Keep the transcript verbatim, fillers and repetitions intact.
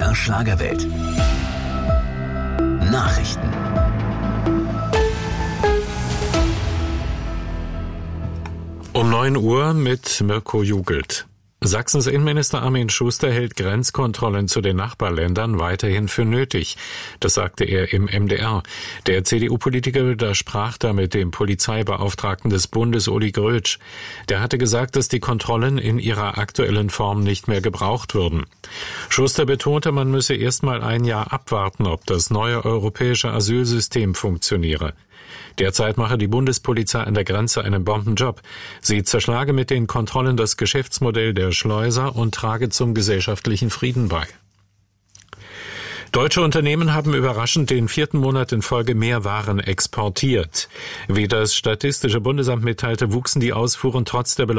der Schlagerwelt. Nachrichten. Um neun Uhr mit Mirko Jugelt. Sachsens Innenminister Armin Schuster hält Grenzkontrollen zu den Nachbarländern weiterhin für nötig. Das sagte er im M D R. Der C D U-Politiker widersprach damit dem Polizeibeauftragten des Bundes Uli Grötsch. Der hatte gesagt, dass die Kontrollen in ihrer aktuellen Form nicht mehr gebraucht würden. Schuster betonte, man müsse erst mal ein Jahr abwarten, ob das neue europäische Asylsystem funktioniere. Derzeit mache die Bundespolizei an der Grenze einen Bombenjob. Sie zerschlage mit den Kontrollen das Geschäftsmodell der Schleuser und trage zum gesellschaftlichen Frieden bei. Deutsche Unternehmen haben überraschend den vierten Monat in Folge mehr Waren exportiert. Wie das Statistische Bundesamt mitteilte, wuchsen die Ausfuhren trotz der